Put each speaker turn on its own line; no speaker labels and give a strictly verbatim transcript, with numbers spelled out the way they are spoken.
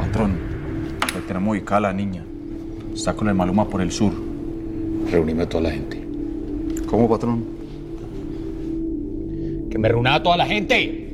Patrón, hoy tenemos ubicada a la niña. Está con el Maluma por el sur.
Reunime a toda la gente.
¿Cómo, patrón?
¡Que me reúna a toda la gente!